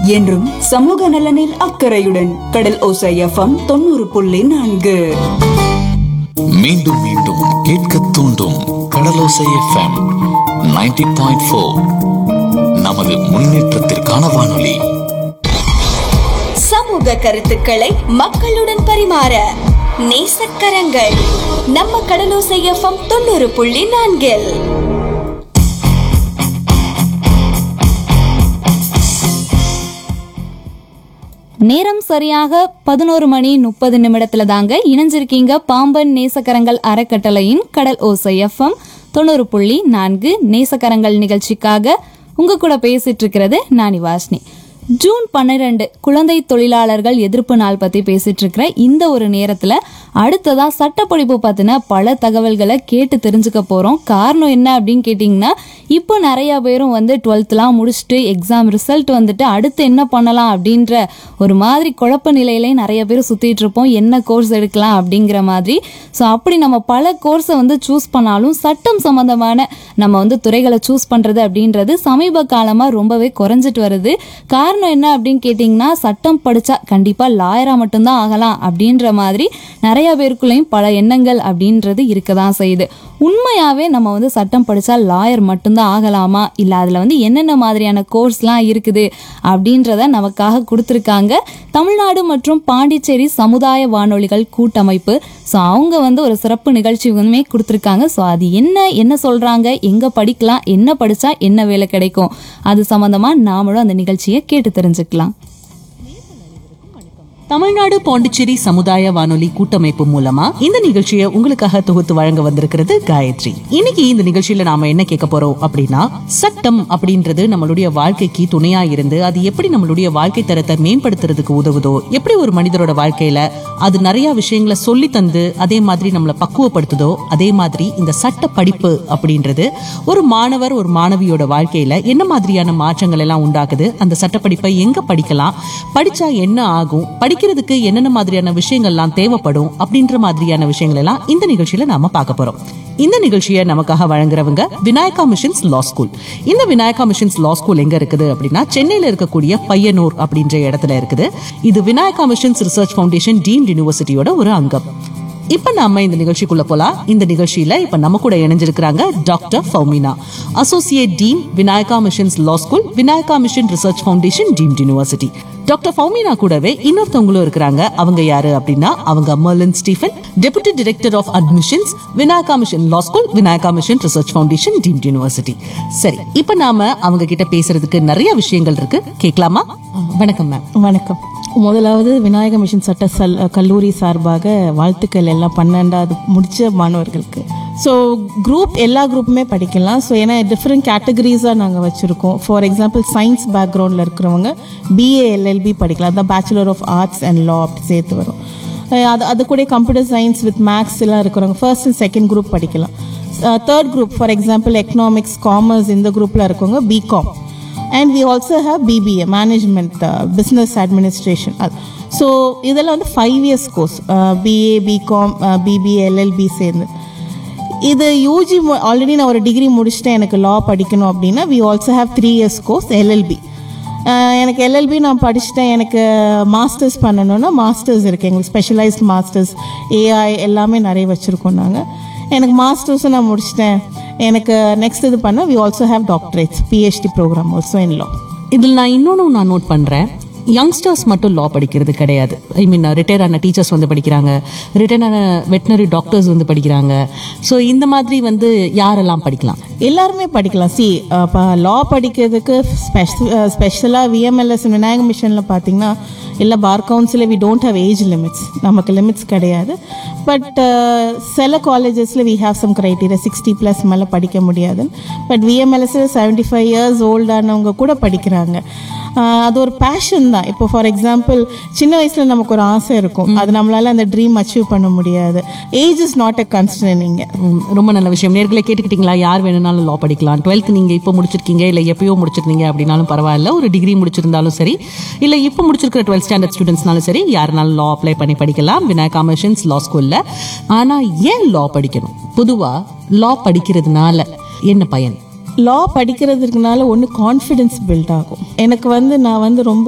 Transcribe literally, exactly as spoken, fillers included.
என்றும் சமூக நலனில் அக்கறையுடன் கடல் ஓசை எஃப்எம் தொண்ணூறு புள்ளி நான்கு. மீண்டும் மீண்டும் கேட்க தூண்டும் கடலோசை எஃப்எம் நைன்டி பாயிண்ட் ஃபோர். நமது முன்னேற்றத்திற்கான வானொலி. சமூக கருத்துக்களை மக்களுடன் பரிமாற நேசக்கரங்கள் நம்ம கடலோசை எஃப்எம் தொண்ணூறு புள்ளி நான்கில். நேரம் சரியாக பதினோரு மணி முப்பது நிமிடத்துல தாங்க இணைஞ்சிருக்கீங்க பாம்பன் நேசக்கரங்கள் அறக்கட்டளையின் கடல் ஓசை எஃப்எம் தொண்ணூறு புள்ளி நான்கு நேசக்கரங்கள் நிகழ்ச்சிக்காக உங்க கூட பேசிட்டு இருக்கிறது நானி வாஷ்னி. ஜூன் பன்னிரண்டு குழந்தை தொழிலாளர்கள் எதிர்ப்பு நாள் பத்தி பேசிட்டு இருக்கிற இந்த ஒரு நேரத்துல அடுத்ததா சட்டப்படிப்பு பத்தின பல தகவல்களை கேட்டு தெரிஞ்சுக்க போறோம். காரணம் என்ன அப்படின்னு கேட்டீங்கன்னா, இப்போ நிறைய பேரும் வந்து டுவெல்த்லாம் முடிச்சுட்டு எக்ஸாம் ரிசல்ட் வந்துட்டு அடுத்து என்ன பண்ணலாம் அப்படின்ற ஒரு மாதிரி குழப்ப நிலையிலே நிறைய பேர் சுத்திட்டு இருப்போம். என்ன கோர்ஸ் எடுக்கலாம் அப்படிங்கிற மாதிரி. ஸோ அப்படி நம்ம பல கோர்ஸை வந்து சூஸ் பண்ணாலும் சட்டம் சம்பந்தமான நம்ம வந்து துறைகளை சூஸ் பண்றது அப்படின்றது சமீப காலமா ரொம்பவே குறைஞ்சிட்டு வருது. காரணம் என்ன அப்படின்னு கேட்டீங்கன்னா, சட்டம் படிச்சா கண்டிப்பா லாயரா மட்டும்தான் ஆகலாம் அப்படின்ற மாதிரி நிறைய பேருக்குள்ளேயும் பல எண்ணங்கள் அப்படின்றது இருக்கதான் செய்யுது. உண்மையாவே நம்ம வந்து சட்டம் படிச்சா லாயர் மட்டும்தான் ஆகலாமா, இல்ல அதுல வந்து என்னென்ன மாதிரியான கோர்ஸ்லாம் இருக்குது அப்படின்றத நமக்காக கொடுத்துருக்காங்க தமிழ்நாடு மற்றும் பாண்டிச்சேரி சமுதாய வானொலிகள் கூட்டமைப்பு. ஸோ அவங்க வந்து ஒரு சிறப்பு நிகழ்ச்சி ஒன்றுமே கொடுத்துருக்காங்க. ஸோ அது என்ன என்ன சொல்றாங்க, எங்க படிக்கலாம், என்ன படிச்சா என்ன வேலை கிடைக்கும், அது சம்பந்தமா நாமளும் அந்த நிகழ்ச்சியை கேட்டு தெரிஞ்சுக்கலாம். தமிழ்நாடு பாண்டிச்சேரி சமுதாய வானொலி கூட்டமைப்பு மூலமா இந்த நிகழ்ச்சியை உங்களுக்காக தொகுத்து வழங்க வந்திருக்கிறது காயத்ரி. இன்னைக்கு இந்த நிகழ்ச்சியில நாம என்ன கேட்க போறோம் அப்படின்னா, சட்டம் அப்படின்றது நம்மளுடைய வாழ்க்கைக்கு துணையா இருந்து அது எப்படி நம்மளுடைய வாழ்க்கை தரத்தை மேம்படுத்துறதுக்கு உதவுதோ, எப்படி ஒரு மனிதரோட வாழ்க்கையில அது நிறைய விஷயங்களை சொல்லி தந்து அதே மாதிரி நம்மளை பக்குவப்படுத்துதோ, அதே மாதிரி இந்த சட்ட படிப்பு அப்படின்றது ஒரு மாணவர் ஒரு மாணவியோட வாழ்க்கையில என்ன மாதிரியான மாற்றங்கள் எல்லாம் உண்டாக்குது, அந்த சட்ட படிப்பை எங்க படிக்கலாம், படிச்சா என்ன ஆகும், படிக்கிறதுக்கு என்னென்ன மாதிரியான விஷயங்கள்லாம் தேவைப்படும் அப்படின்ற மாதிரியான விஷயங்கள் எல்லாம் இந்த நிகழ்ச்சியில நாம பார்க்க போறோம். இந்த நிகழ்ச்சியை நமக்காக வழங்குறவங்க விநாயகா மிஷன்ஸ் லா ஸ்கூல். இந்த விநாயகா மிஷன்ஸ் லா ஸ்கூல் எங்க இருக்குது அப்படின்னா, சென்னையில இருக்கக்கூடிய பையனூர் அப்படின்ற இடத்துல இருக்குது. இது Vinayaka missions research foundation deemed யூனிவர்சிட்டியோட ஒரு அங்கம். இப்ப நாம இந்த நிகழ்ச்சிக்குள்ள போலாம். இந்த நிகழ்ச்சியில இப்ப நம்ம கூட இணைஞ்சிருக்கிறாங்க doctor Fowmina, associate dean Vinayaka missions லா school, Vinayaka mission research foundation deemed university. Doctor Fowmina கூடவே இன்னொருத்தவங்களும் இருக்கிறாங்க. அவங்க யாரு அப்படின்னா, அவங்க Merlin Stephen, deputy director of admissions, Vinayaka mission law school, Vinayaka mission research foundation deemed university. சரி, இப்ப நாம அவங்க கிட்ட பேசுறதுக்கு நிறைய விஷயங்கள் இருக்கு, கேட்கலாமா? வணக்கம் மேம். வணக்கம். முதலாவது விநாயக மிஷன் சட்ட சல் கல்லூரி சார்பாக வாழ்த்துக்கள் எல்லாம் பன்னெண்டாவது முடிச்ச மாணவர்களுக்கு. ஸோ குரூப் எல்லா குரூப்புமே படிக்கலாம். ஸோ ஏன்னா டிஃப்ரெண்ட் கேட்டகரிஸாக நாங்கள் வச்சுருக்கோம். ஃபார் எக்ஸாம்பிள் சயின்ஸ் பேக்ரவுண்டில் இருக்கிறவங்க பிஏ எல்எல்பி படிக்கலாம், அதான் பேச்சுலர் ஆஃப் ஆர்ட்ஸ் அண்ட் லா அப்படி சேர்த்து வரும். அது அது கூட கம்ப்யூட்டர் சயின்ஸ் வித் மேக்ஸ் எல்லாம் இருக்கிறவங்க ஃபர்ஸ்ட் அண்ட் செகண்ட் குரூப் படிக்கலாம். Third group for example economics, commerce இந்த குரூப்பில் இருக்கவங்க BCom. And we also have B B A, Management, uh, Business Administration. So இதெல்லாம் வந்து five years course. BA, BCom, BBA, LLB சேர்ந்து இது யூஜி ஆல்ரெடி நான் ஒரு டிகிரி முடிச்சுட்டேன், எனக்கு லா படிக்கணும் அப்படின்னா we also have three years course LLB. எனக்கு எல்எல்பி நான் படிச்சுட்டேன், எனக்கு மாஸ்டர்ஸ் பண்ணணும்னா மாஸ்டர்ஸ் இருக்குது எங்களுக்கு, ஸ்பெஷலைஸ்ட் மாஸ்டர்ஸ், ஏஐ எல்லாமே நிறைய வச்சுருக்கோம் நாங்கள். எனக்கு மாஸ்டர்ஸும் நான் முடிச்சிட்டேன், எனக்கு நெக்ஸ்ட் இது பண்ண we also have doctorates, PhD program also in லா. இதில் நான் இன்னொன்று நான் நோட் பண்ணுறேன், யங்ஸ்டர்ஸ் மட்டும் லா படிக்கிறது கிடையாது. ஐ மீன் ரிட்டையர் ஆன டீச்சர்ஸ் வந்து படிக்கிறாங்க, ரிட்டையர் ஆன வெட்டினரி டாக்டர்ஸ் வந்து படிக்கிறாங்க. ஸோ இந்த மாதிரி வந்து யாரெல்லாம் படிக்கலாம்? எல்லாருமே படிக்கலாம். சி இப்போ லா படிக்கிறதுக்கு ஸ்பெஷலாக விஎம்எல்எஸ் விநாயக மிஷனில் பார்த்தீங்கன்னா இல்லை பார் கவுன்சிலில் we don't have age limits, நமக்கு லிமிட்ஸ் கிடையாது. பட் சில காலேஜஸில் we have some criteria, sixty plus மேலே படிக்க முடியாது. பட் விஎம்எல்எஸில் செவன்ட்டி ஃபைவ் இயர்ஸ் ஓல்டானவங்க கூட படிக்கிறாங்க. அது ஒரு பேஷன் தான். இப்போ ஃபார் எக்ஸாம்பிள் சின்ன வயசில் நமக்கு ஒரு ஆசை இருக்கும், அது நம்மளால அந்த ட்ரீம் அச்சீவ் பண்ண முடியாது. Age is not a constraint. ரொம்ப நல்ல விஷயம். நேர்களை கேட்டுக்கிட்டீங்களா? யார் வேணும்னாலும் லா படிக்கலாம். டுவெல்த் நீங்கள் இப்போ முடிச்சிருக்கீங்க, இல்லை எப்பயோ முடிச்சிருந்தீங்க அப்படின்னாலும் பரவாயில்ல, ஒரு டிகிரி முடிச்சிருந்தாலும் சரி, இல்லை இப்போ முடிச்சிருக்கிற டுவெல்த் ஸ்டாண்டர்ட் ஸ்டூடெண்ட்ஸ்னாலும் சரி, யாருனாலும் லா அப்ளை பண்ணி படிக்கலாம் விநாயகா மிஷன்ஸ் லா ஸ்கூலில். ஆனால் ஏன் லா படிக்கணும்? பொதுவாக லா படிக்கிறதுனால என்ன பயன்? லா படிக்கிறதுக்குனால ஒன்று கான்ஃபிடென்ஸ் பில்ட் ஆகும். எனக்கு வந்து நான் வந்து ரொம்ப